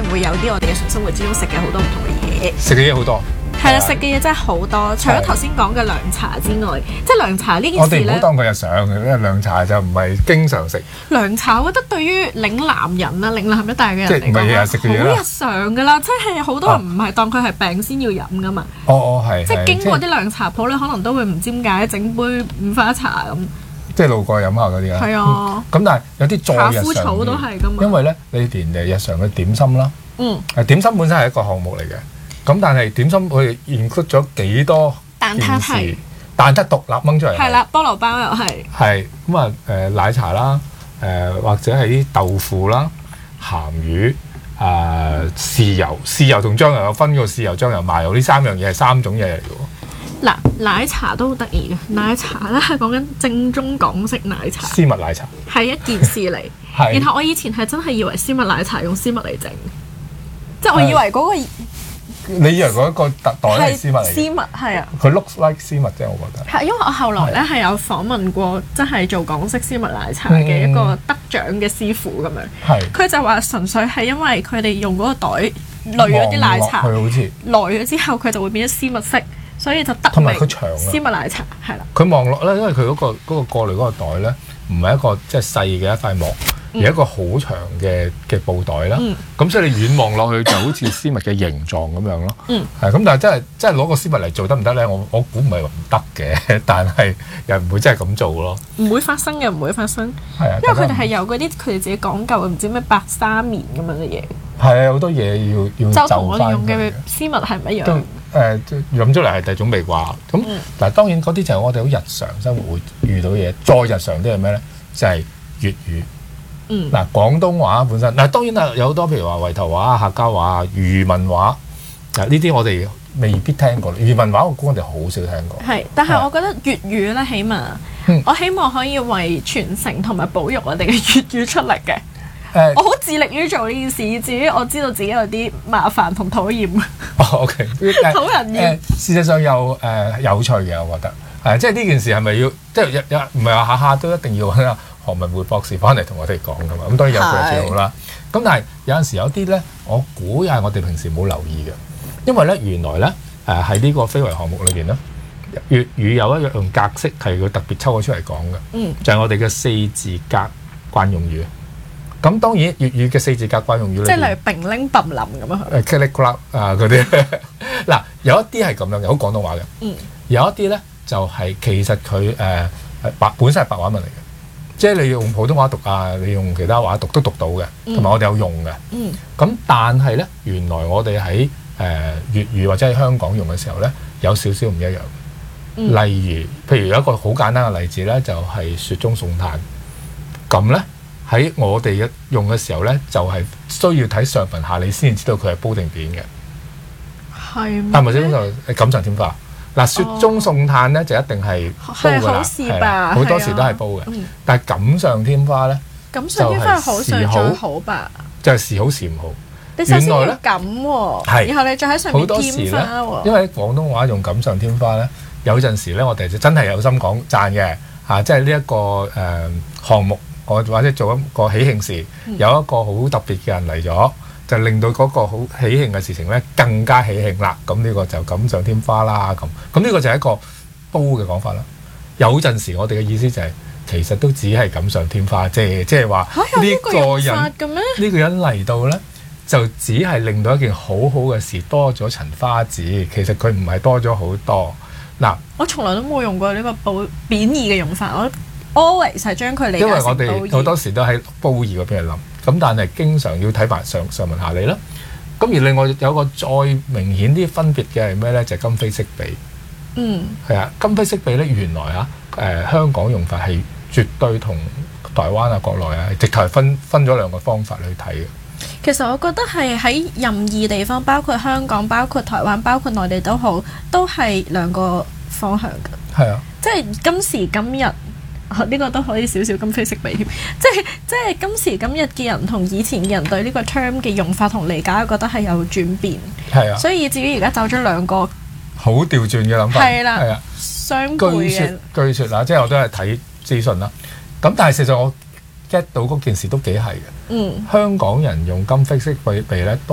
定會有啲我哋日常生活之中食嘅好多唔同嘅嘢。 食嘅嘢好多。 係啦，食嘅嘢真係好多，除咗頭先講嘅涼茶之外，即係涼茶呢件事咧。 我哋唔好當佢日常嘅，因為涼茶就唔係經常食。 涼茶我覺得對於嶺南人啦、嶺南一帶嘅人嚟講， 即係唔係日日食嘅嘢啦。 好日常㗎啦，即係好多人唔係當佢係病先要飲㗎嘛。 係。 即係經過啲涼茶鋪咧，可能都會唔知點解整杯五花茶咁。 即係路過飲下嗰啲啦。 係啊。 咁但係有啲再日常。 茶夫草都係㗎嘛。 因為咧，你連日常嘅點心啦，點心本身係一個項目嚟嘅。咁但係點心佢include咗幾多蛋撻係蛋撻獨立掹出嚟係啦，菠蘿包又係係咁啊奶茶啦或者係啲豆腐啦鹹魚豉油同醬油有分個豉油醬油麻油呢三樣嘢係三種嘢嚟嘅喎。 嗱奶茶都好得意嘅，奶茶咧係講緊正宗港式奶茶， 絲襪奶茶係一件事嚟。然後我以前係真係以為絲襪奶茶用絲襪嚟整，即係我以為嗰個。 你以為嗰個袋係絲襪嚟？ 絲襪係啊， 佢 looks like 絲襪啫，我覺得。 係因為我後來咧係有訪問過，真係做港式絲襪奶茶嘅一個得獎嘅師傅咁樣。係。佢就話純粹係因為佢哋用嗰個袋濾咗啲奶茶， 佢好似耐咗之後佢就會變咗絲襪色，所以就得名。 同埋佢長啊。 絲襪奶茶係啦。 佢望落咧，因為佢嗰個過濾嗰個袋咧，唔係一個即係細嘅一塊膜。而一個好長嘅布袋啦，咁所以你遠望落去就好似絲襪嘅形狀咁樣咯。咁，但係真係攞個絲襪嚟做得唔得咧？我估唔係話唔得嘅，但係又唔會真係咁做咯。唔會發生嘅，唔會發生。 係啊， 因為佢哋係有嗰啲佢哋自己講究唔知咩白沙棉咁樣嘅嘢。 係啊，好多嘢要就同我哋用嘅絲襪係唔一樣。 都諗出嚟係第二種味啩。咁嗱，當然嗰啲就係我哋好日常生活會遇到嘢。再日常啲係咩咧？就係粵語。嗱，廣東話本身嗱，當然啦，有好多譬如話圍頭話、客家話、漁民話，嗱呢啲我哋未必聽過。漁民話我估我哋好少聽過。係， 但係我覺得粵語咧，起碼我希望可以為傳承同埋保育我哋嘅粵語出力嘅。我好致力於做呢件事，至於我知道自己有啲麻煩同討厭。 OK， 討人厭。 事實上又有趣嘅，我覺得即係呢件事係咪要即係唔係話下下都一定要揾何文匯博士翻嚟同我哋講噶嘛？咁當然有佢最好啦。咁但係有陣時有啲咧，我估又係我哋平時冇留意嘅，因為咧原來咧喺呢個非遺項目裏邊咧，粵語有一樣格式係佢特別抽咗出嚟講嘅，就係我哋嘅四字格慣用語。咁當然粵語嘅四字格慣用語，即係例如並拎冧冧咁啊，click club 嗰啲。嗱有一啲係咁樣嘅，好廣東話嘅。有一啲咧就係其實佢本身係白話文嚟嘅。即係你用普通話讀你用其他話讀都讀到嘅，同埋我哋有用嘅。咁但係咧，原來我哋喺粵語或者喺香港用嘅時候咧，有少少唔一樣。例如，譬如有一個好簡單嘅例子咧，就係雪中送炭。咁咧喺我哋用嘅時候咧，就係需要睇上文下理先至知道佢係煲定扁嘅。係咩？係咪先？就錦上添花。嗱，雪中送炭咧就一定係煲㗎啦，好多時都係煲嘅。但係錦上添花咧， 錦上添花係好上最好吧？ 就係時好時唔好。 你首先要錦喎，然後你再喺上面添花喎。 因為廣東話用錦上添花咧，有陣時咧我哋就真係有心講讚嘅嚇，即係呢一個項目，或者做一個喜慶事，有一個好特別嘅人嚟咗。就令到嗰個好喜慶嘅事情咧更加喜慶啦，咁呢個就錦上添花啦，咁呢個就係一個煲嘅講法啦。有陣時我哋嘅意思就係、其實都只係錦上添花，即係話呢個人嚟到咧，就只係令到一件好好嘅事多咗層花紙，其實佢唔係多咗好多。嗱， 我從來都冇用過呢個褒貶義嘅用法，我 always 係將佢理解成褒義。因為我哋好多時都喺褒義嗰邊去諗。咁但係經常要睇埋上文下理啦。咁而另外有個再明顯啲分別嘅係咩咧？就係今非昔比。係啊，今非昔比咧，原來香港用法係絕對同台灣國內直頭係分咗兩個方法去睇嘅。 其實我覺得係喺任意地方，包括香港、包括台灣、包括內地都好，都係兩個方向嘅。係啊，即係今時今日。呢個都可以少少今非昔比添，即係今時今日嘅人同以前嘅人對呢個 term 嘅用法同理解，我覺得係有轉變。係啊，所以至於而家走咗兩個好調轉嘅諗法。係啦，係啊， 相背嘅。據說啦， 即係我都係睇資訊啦。咁但係事實上我 get 到嗰件事都幾係嘅。香港人用今非昔比咧。